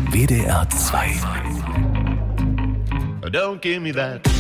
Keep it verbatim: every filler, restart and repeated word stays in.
W D R zwei. Don't give me that